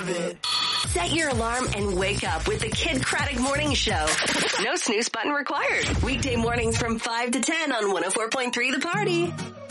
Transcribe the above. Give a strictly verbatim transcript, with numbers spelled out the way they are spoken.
love it. Set your alarm and wake up with the Kid Craddock Morning Show. No snooze button required. Weekday mornings from five to ten on one oh four point three The Party.